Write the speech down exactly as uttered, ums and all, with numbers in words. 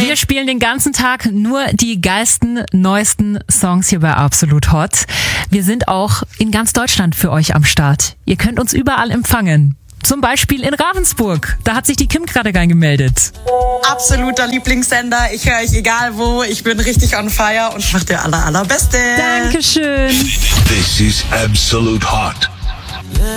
Wir spielen den ganzen Tag nur die geilsten, neuesten Songs hier bei Absolut Hot. Wir sind auch in ganz Deutschland für euch am Start. Ihr könnt uns überall empfangen. Zum Beispiel in Ravensburg. Da hat sich die Kim gerade reingemeldet. Absoluter Lieblingssender. Ich höre euch egal wo. Ich bin richtig on fire und macht der aller, allerbeste. Dankeschön. This is Absolute Hot.